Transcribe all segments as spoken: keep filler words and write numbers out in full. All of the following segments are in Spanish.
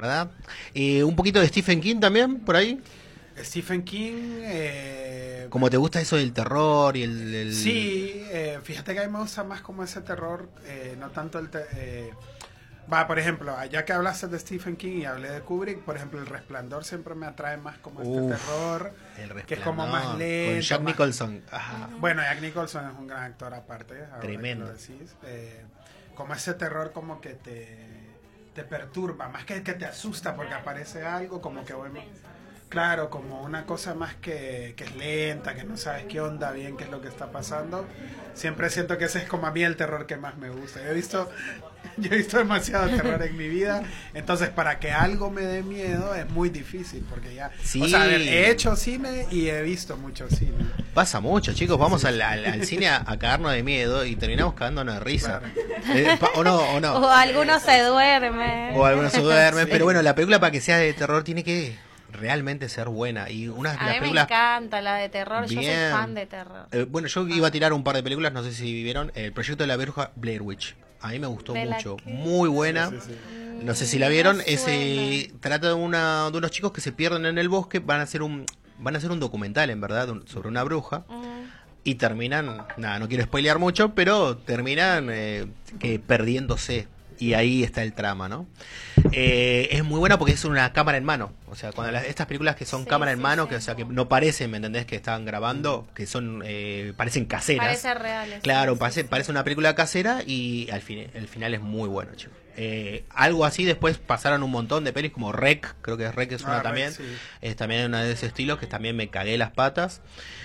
verdad. Eh, un poquito de Stephen King también, por ahí. Stephen King... Eh, Como te gusta eso del terror y el... el... Sí, eh, fíjate que a mí me gusta más como ese terror, eh, no tanto el... Te eh, va, por ejemplo, ya que hablaste de Stephen King y hablé de Kubrick, por ejemplo, El Resplandor siempre me atrae más como este Uf, terror, el que es como más lento. Con Jack más... Nicholson. Ajá. Bueno, Jack Nicholson es un gran actor aparte. Tremendo. Lo decís. Eh, como ese terror como que te, te perturba, más que que te asusta porque aparece algo, como que bueno... Claro, como una cosa más que, que es lenta, que no sabes qué onda bien, qué es lo que está pasando. Siempre siento que ese es como a mí el terror que más me gusta. Yo he visto, yo he visto demasiado terror en mi vida, entonces para que algo me dé miedo es muy difícil, porque ya... Sí. O sea, a ver, he hecho cine y he visto mucho cine. Pasa mucho, chicos. Vamos Sí. al, al, al cine a, a cagarnos de miedo y terminamos cagándonos de risa. Claro. Eh, pa- o no, o no. O algunos se duermen. O algunos se duermen. Sí. Pero bueno, la película para que sea de terror tiene que realmente ser buena. Y una de A las mí me películas... encanta la de terror, yo soy Bien. fan de terror. Eh, bueno, yo iba a tirar un par de películas, no sé si vieron. El proyecto de la bruja Blair Witch. A mí me gustó ¿De la mucho. qué? Muy buena. Sí, sí, sí. No sé si la vieron. No Es, eh, suena. trata de, una, de unos chicos que se pierden en el bosque. Van a hacer un, van a hacer un documental, en verdad, un- sobre una bruja. Mm. Y terminan, nada, no quiero spoilear mucho, pero terminan eh, que perdiéndose. Y ahí está el trama, ¿no? Eh, es muy buena porque es una cámara en mano. O sea, cuando las- estas películas que son Sí, cámara en sí, mano, sí. que o sea que no parecen, ¿me entendés? Que están grabando, que son, eh, parecen caseras. Parece real. Claro, sí, parece, sí, parece sí. una película casera y al fin, el final es muy bueno, chicos. Eh, algo así después pasaron un montón de pelis como Rec, creo que Rec es una Ah, Rec, también. sí. Es también una de ese estilo que también me cagué las patas.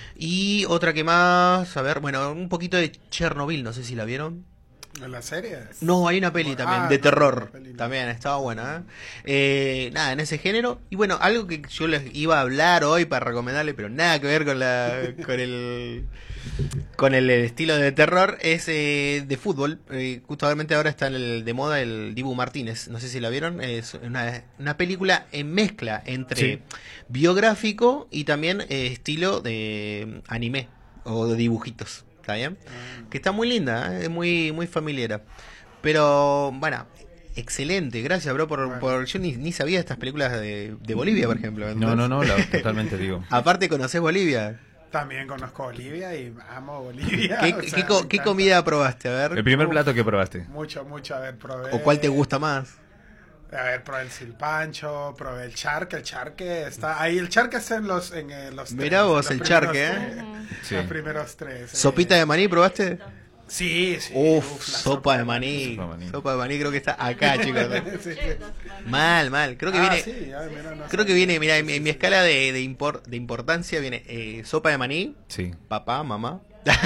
Y otra que más, a ver, bueno, un poquito de Chernobyl, no sé si la vieron. ¿En la serie? No, hay una peli también, Ah, de no, terror. la peli no. También, estaba buena. ¿eh? Eh, nada, en ese género. Y bueno, algo que yo les iba a hablar hoy para recomendarle, pero nada que ver con la con el con el estilo de terror, es eh, de fútbol. Eh, justamente ahora está en el, de moda el Dibu Martínez. No sé si la vieron. Es una, una película en mezcla entre Sí. biográfico y también eh, estilo de anime o de dibujitos. ¿Está bien? Que está muy linda, ¿eh? Es muy, muy familiar. Pero, bueno, excelente. Gracias, bro, por, Bueno. por yo ni, ni sabía estas películas de, de Bolivia, por ejemplo. No, no, no, la- totalmente digo. Aparte, ¿conocés Bolivia? También conozco Bolivia y amo Bolivia. ¿Qué, o qué sea, co- me qué encanta. comida probaste? A ver. El primer Uf. plato que probaste. Mucho, mucho. A ver, probé... ¿O cuál te gusta más? A ver, probé el silpancho, probé el charque. El charque está... Ahí el charque está en los, en, eh, los Mirá tres, vos, los el primeros charque, ¿eh? tres, Sí. Los primeros tres. eh. ¿Sopita de maní probaste? Sí, sí. Uf, uf, la sopa de maní. Sopa de maní. Sopa de maní creo que está acá, chicos. Sí, sí. Mal, mal. Creo que Ah, viene... sí, ay, mira, no Creo sé. que viene, mira, en mi, Sí, en sí, mi sí. escala de, de, impor- de importancia viene eh, sopa de maní, Sí. papá, mamá.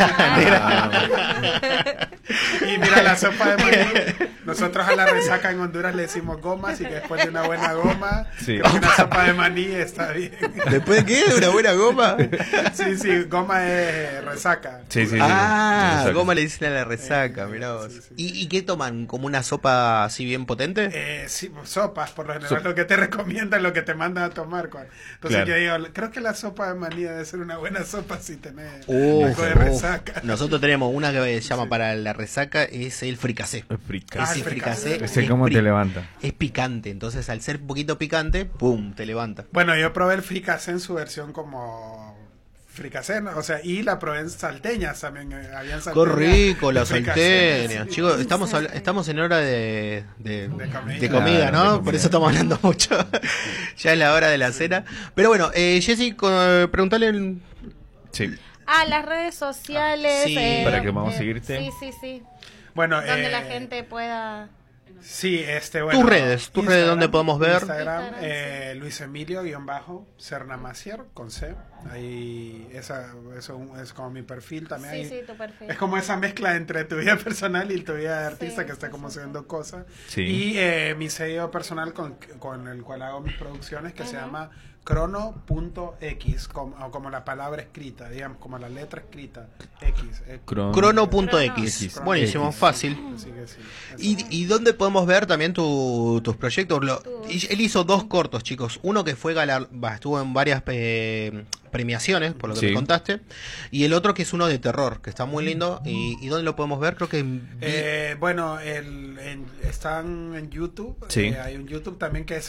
Y mira la sopa de maní. Nosotros a la resaca en Honduras le decimos gomas y que después de una buena goma, Sí. creo que una sopa de maní está bien. ¿Después de qué? ¿De una buena goma? Sí, sí, goma es resaca. Sí, sí, sí. Ah, Exacto. goma le dicen a la resaca, Eh, mirá vos. sí, sí. ¿Y, ¿Y qué toman? ¿Como una sopa así bien potente? Eh, sí, pues, sopas, por lo general, Sop- lo que te recomiendan, lo que te mandan a tomar. Juan. Entonces Claro. yo digo, creo que la sopa de maní debe ser una buena sopa si tenés Uf, algo de uf. resaca. Nosotros tenemos una que se llama para la resaca, es el fricasé. El fricasé. Ah, Ese el fricasé. fricasé Ese es cómo pri- te levanta. Es picante, entonces al ser un poquito picante, ¡pum!, te levanta. Bueno, yo probé el fricasé en su versión como fricasé, ¿no? O sea, y la probé en salteñas también. eh, Habían ¡Qué salteñas rico de la fricasé, salteña! sí. Chicos, estamos, habla- estamos en hora de, de, De comida. de comida, Claro, ¿no? de Por comida. eso estamos hablando mucho. Ya es la hora de la cena. Pero bueno, eh, Jessy, co- preguntale... el- Sí. Ah, las redes sociales. Sí. eh, Para que vamos a eh, seguirte. Sí, sí, sí. Bueno, Donde eh, la gente pueda... Sí, este, bueno. Tus redes, tus redes, ¿dónde podemos ver? Instagram, Instagram, eh, Luis Emilio, guión bajo, Cernamacier, con C. Ahí, esa, eso es como mi perfil también. Sí, ahí- sí, tu perfil. Es como esa mezcla entre tu vida personal y tu vida de artista Sí, que está sí, como sí. subiendo cosas. Sí. Y eh, mi sello personal con, con el cual hago mis producciones que se llama crono punto x, como, o como la palabra escrita, digamos, como la letra escrita, X. eh, Cron- Crono.x. X. Buenísimo, X. fácil. Así que sí, eso. ¿Y, ¿Y dónde podemos ver también tu- tus proyectos? Lo- y- él hizo dos cortos, chicos. Uno que fue galar, va, estuvo en varias eh, premiaciones, por lo que Sí. me contaste. Y el otro que es uno de terror, que está muy lindo. ¿Y, y dónde lo podemos ver? Creo que en Vi- Eh, bueno, el, en- están en YouTube. Sí. eh, hay un YouTube también que es